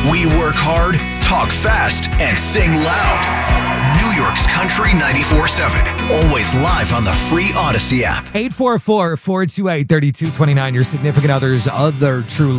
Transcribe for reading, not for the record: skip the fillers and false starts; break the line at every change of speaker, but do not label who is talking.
We work hard, talk fast, and sing loud. New York's Country 94.7. Always live on the free Odyssey app.
844-428-3229. Your significant other's other true